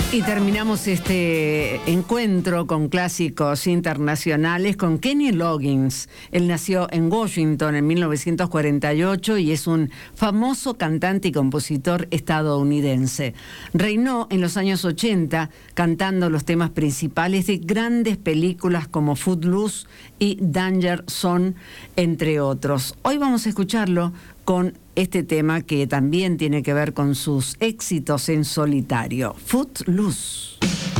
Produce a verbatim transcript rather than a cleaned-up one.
Y terminamos este encuentro con clásicos internacionales con Kenny Loggins. Él nació en Washington en mil novecientos cuarenta y ocho y es un famoso cantante y compositor estadounidense. Reinó en los años ochenta cantando los temas principales de grandes películas como Footloose y Danger Zone, entre otros. Hoy vamos a escucharlo con este tema que también tiene que ver con sus éxitos en solitario, Footloose.